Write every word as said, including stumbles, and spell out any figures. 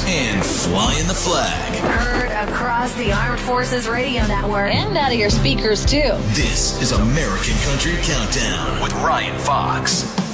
and flying the flag. Heard across the Armed Forces Radio Network. And out of your speakers, too. This is American Country Countdown with Ryan Fox.